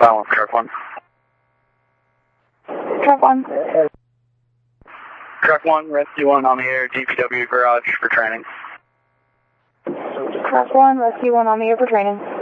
Silent truck 1. Truck 1. Truck 1, Rescue 1 on the air, DPW garage for training. Truck 1, Rescue 1 on the air for training.